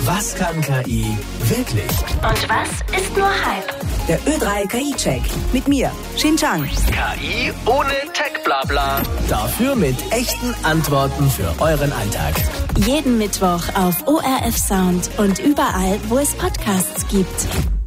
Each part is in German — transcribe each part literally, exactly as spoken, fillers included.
Was kann K I wirklich? Und was ist nur Hype? Der Ö drei K I-Check. Mit mir, Xinjiang. K I ohne Tech-Blabla. Dafür mit echten Antworten für euren Alltag. Jeden Mittwoch auf O R F Sound und überall, wo es Podcasts gibt.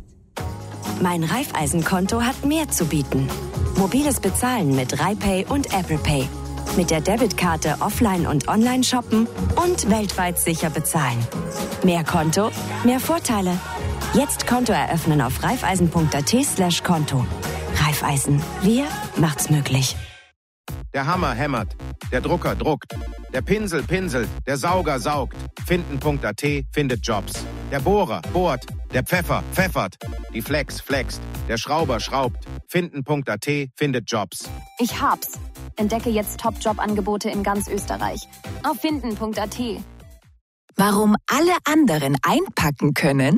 Mein Raiffeisenkonto hat mehr zu bieten. Mobiles Bezahlen mit RaiPay und Apple Pay. Mit der Debitkarte offline und online shoppen und weltweit sicher bezahlen. Mehr Konto, mehr Vorteile. Jetzt Konto eröffnen auf raiffeisen.at slash Konto. Raiffeisen, wir macht's möglich. Der Hammer hämmert, der Drucker druckt, der Pinsel pinselt, der Sauger saugt. Finden.at findet Jobs. Der Bohrer bohrt, der Pfeffer pfeffert, die Flex flext, der Schrauber schraubt. Finden.at findet Jobs. Ich hab's. Entdecke jetzt Top-Job-Angebote in ganz Österreich. Auf Finden.at. Warum alle anderen einpacken können?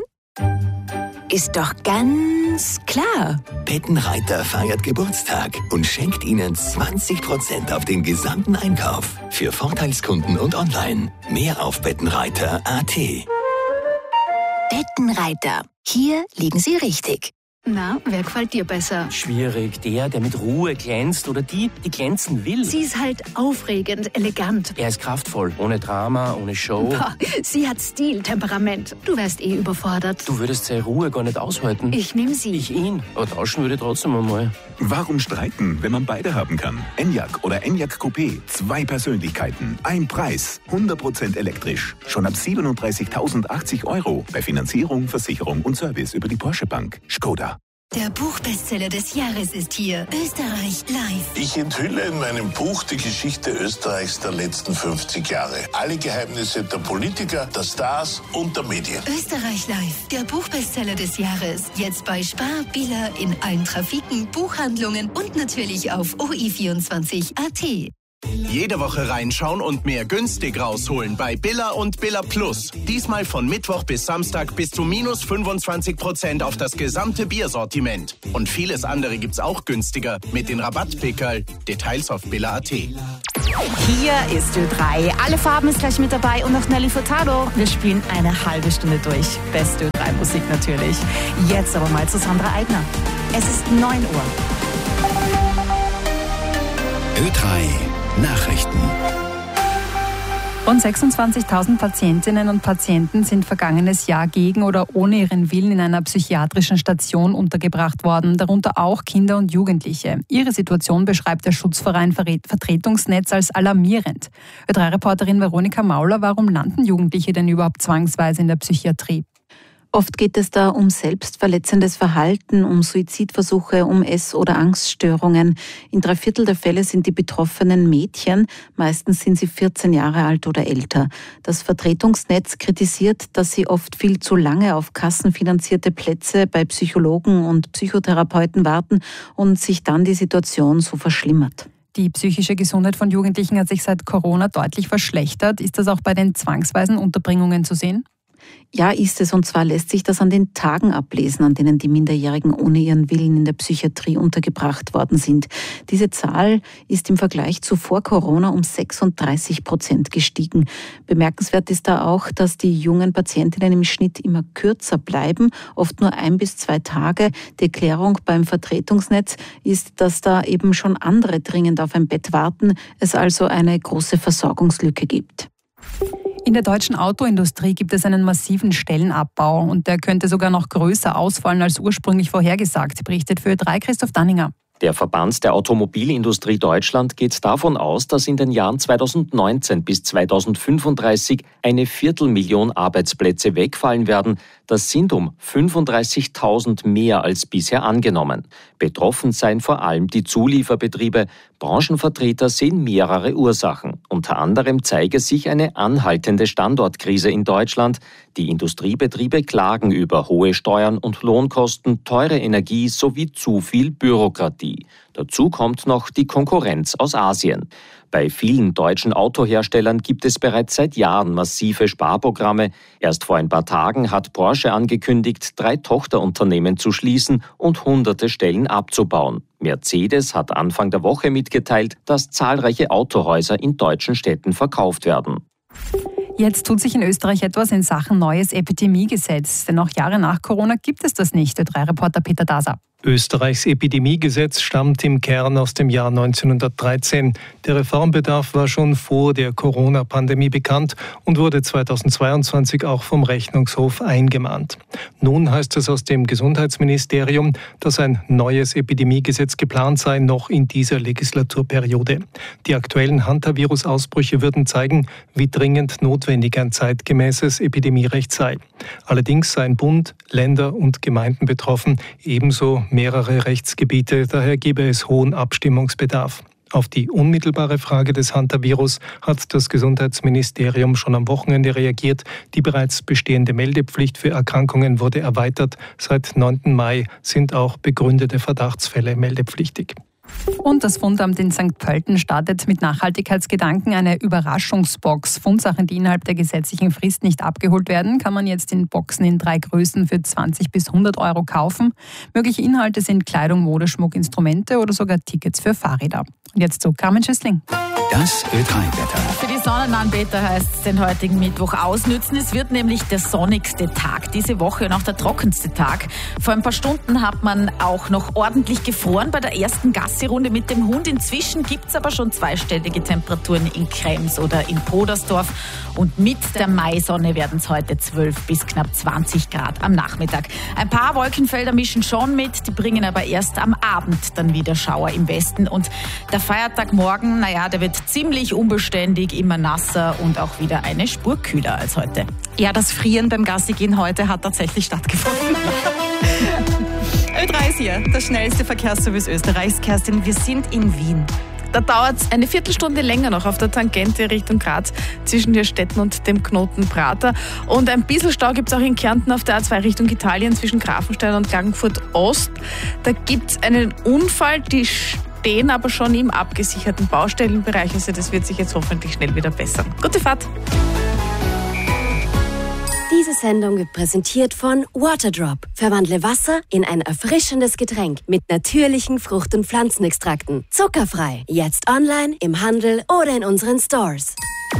Ist doch ganz klar. Bettenreiter feiert Geburtstag und schenkt Ihnen zwanzig Prozent auf den gesamten Einkauf. Für Vorteilskunden und online. Mehr auf bettenreiter punkt a t. Bettenreiter. Hier liegen Sie richtig. Na, wer gefällt dir besser? Schwierig. Der, der mit Ruhe glänzt oder die, die glänzen will. Sie ist halt aufregend, elegant. Er ist kraftvoll, ohne Drama, ohne Show. Boah, sie hat Stil, Temperament. Du wärst eh überfordert. Du würdest seine Ruhe gar nicht aushalten. Ich nehm sie. Ich ihn. Aber tauschen würde ich trotzdem einmal. Warum streiten, wenn man beide haben kann? Enyaq oder Enyaq Coupé. Zwei Persönlichkeiten, ein Preis. hundert Prozent elektrisch. Schon ab siebenunddreißigtausendachtzig Euro. Bei Finanzierung, Versicherung und Service über die Porsche Bank. Skoda. Der Buchbestseller des Jahres ist hier. Österreich live. Ich enthülle in meinem Buch die Geschichte Österreichs der letzten fünfzig Jahre. Alle Geheimnisse der Politiker, der Stars und der Medien. Österreich live. Der Buchbestseller des Jahres. Jetzt bei Spar, Billa, in allen Trafiken, Buchhandlungen und natürlich auf O I vierundzwanzig Punkt a t. Jede Woche reinschauen und mehr günstig rausholen bei Billa und Billa Plus. Diesmal von Mittwoch bis Samstag bis zu minus fünfundzwanzig Prozent auf das gesamte Biersortiment. Und vieles andere gibt's auch günstiger mit den Rabattpickerl. Details auf billa punkt a t. Hier ist Ö drei. Alle Farben ist gleich mit dabei und noch Nelly Furtado. Wir spielen eine halbe Stunde durch. Beste Ö drei Musik natürlich. Jetzt aber mal zu Sandra Eigner. Es ist neun Uhr. Ö drei Nachrichten. Rund sechsundzwanzigtausend Patientinnen und Patienten sind vergangenes Jahr gegen oder ohne ihren Willen in einer psychiatrischen Station untergebracht worden, darunter auch Kinder und Jugendliche. Ihre Situation beschreibt der Schutzverein Vertretungsnetz als alarmierend. Ö drei Reporterin Veronika Mauler, warum landen Jugendliche denn überhaupt zwangsweise in der Psychiatrie? Oft geht es da um selbstverletzendes Verhalten, um Suizidversuche, um Ess- oder Angststörungen. In drei Viertel der Fälle sind die Betroffenen Mädchen. Meistens sind sie vierzehn Jahre alt oder älter. Das Vertretungsnetz kritisiert, dass sie oft viel zu lange auf kassenfinanzierte Plätze bei Psychologen und Psychotherapeuten warten und sich dann die Situation so verschlimmert. Die psychische Gesundheit von Jugendlichen hat sich seit Corona deutlich verschlechtert. Ist das auch bei den zwangsweisen Unterbringungen zu sehen? Ja, ist es. Und zwar lässt sich das an den Tagen ablesen, an denen die Minderjährigen ohne ihren Willen in der Psychiatrie untergebracht worden sind. Diese Zahl ist im Vergleich zu vor Corona um sechsunddreißig Prozent gestiegen. Bemerkenswert ist da auch, dass die jungen Patientinnen im Schnitt immer kürzer bleiben, oft nur ein bis zwei Tage. Die Erklärung beim Vertretungsnetz ist, dass da eben schon andere dringend auf ein Bett warten, es also eine große Versorgungslücke gibt. In der deutschen Autoindustrie gibt es einen massiven Stellenabbau und der könnte sogar noch größer ausfallen als ursprünglich vorhergesagt, berichtet für Ö drei Christoph Danninger. Der Verband der Automobilindustrie Deutschland geht davon aus, dass in den Jahren zweitausendneunzehn bis zweitausendfünfunddreißig eine Viertelmillion Arbeitsplätze wegfallen werden. Das sind um fünfunddreißigtausend mehr als bisher angenommen. Betroffen seien vor allem die Zulieferbetriebe. Branchenvertreter sehen mehrere Ursachen. Unter anderem zeige sich eine anhaltende Standortkrise in Deutschland. Die Industriebetriebe klagen über hohe Steuern und Lohnkosten, teure Energie sowie zu viel Bürokratie. Dazu kommt noch die Konkurrenz aus Asien. Bei vielen deutschen Autoherstellern gibt es bereits seit Jahren massive Sparprogramme. Erst vor ein paar Tagen hat Porsche angekündigt, drei Tochterunternehmen zu schließen und hunderte Stellen abzubauen. Mercedes hat Anfang der Woche mitgeteilt, dass zahlreiche Autohäuser in deutschen Städten verkauft werden. Jetzt tut sich in Österreich etwas in Sachen neues Epidemiegesetz. Denn auch Jahre nach Corona gibt es das nicht. Ö drei Reporter Peter Daser. Österreichs Epidemiegesetz stammt im Kern aus dem Jahr neunzehnhundertdreizehn. Der Reformbedarf war schon vor der Corona-Pandemie bekannt und wurde zweitausendzweiundzwanzig auch vom Rechnungshof eingemahnt. Nun heißt es aus dem Gesundheitsministerium, dass ein neues Epidemiegesetz geplant sei, noch in dieser Legislaturperiode. Die aktuellen Hantavirus-Ausbrüche würden zeigen, wie dringend notwendig ein zeitgemäßes Epidemierecht sei. Allerdings seien Bund, Länder und Gemeinden betroffen, ebenso mehrere Rechtsgebiete, daher gebe es hohen Abstimmungsbedarf. Auf die unmittelbare Frage des Hantavirus hat das Gesundheitsministerium schon am Wochenende reagiert. Die bereits bestehende Meldepflicht für Erkrankungen wurde erweitert. Seit neunten Mai sind auch begründete Verdachtsfälle meldepflichtig. Und das Fundamt in Sankt Pölten startet mit Nachhaltigkeitsgedanken eine Überraschungsbox. Fundsachen, die innerhalb der gesetzlichen Frist nicht abgeholt werden, kann man jetzt in Boxen in drei Größen für zwanzig bis hundert Euro kaufen. Mögliche Inhalte sind Kleidung, Modeschmuck, Instrumente oder sogar Tickets für Fahrräder. Und jetzt zu Carmen Schüssling. Das Ö drei Wetter. Für die Sonnenanbeter heißt es den heutigen Mittwoch ausnützen. Es wird nämlich der sonnigste Tag diese Woche und auch der trockenste Tag. Vor ein paar Stunden hat man auch noch ordentlich gefroren bei der ersten Gassi-Runde mit dem Hund. Inzwischen gibt es aber schon zweistellige Temperaturen in Krems oder in Podersdorf. Und mit der Maisonne werden es heute zwölf bis knapp zwanzig Grad am Nachmittag. Ein paar Wolkenfelder mischen schon mit, die bringen aber erst am Abend dann wieder Schauer im Westen. Und der Feiertag morgen, naja, der wird ziemlich unbeständig, immer nasser und auch wieder eine Spur kühler als heute. Ja, das Frieren beim Gassigehen heute hat tatsächlich stattgefunden. Ö drei ist hier, das schnellste Verkehrsservice Österreichs. Kerstin, wir sind in Wien. Da dauert es eine Viertelstunde länger noch auf der Tangente Richtung Graz zwischen Dürstetten und dem Knoten Prater. Und ein bisschen Stau gibt es auch in Kärnten auf der A zwei Richtung Italien zwischen Grafenstein und Klagenfurt Ost. Da gibt es einen Unfall, die stehen aber schon im abgesicherten Baustellenbereich. Also das wird sich jetzt hoffentlich schnell wieder bessern. Gute Fahrt! Diese Sendung wird präsentiert von Waterdrop. Verwandle Wasser in ein erfrischendes Getränk mit natürlichen Frucht- und Pflanzenextrakten. Zuckerfrei. Jetzt online, im Handel oder in unseren Stores.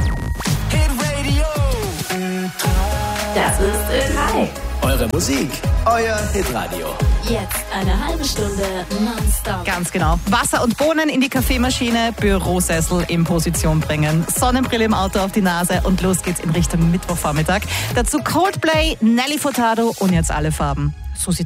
Das ist Ö drei. Eure Musik, euer Hitradio. Jetzt eine halbe Stunde nonstop. Ganz genau. Wasser und Bohnen in die Kaffeemaschine, Bürosessel in Position bringen, Sonnenbrille im Auto auf die Nase und los geht's in Richtung Mittwochvormittag. Dazu Coldplay, Nelly Furtado und jetzt alle Farben. So sieht's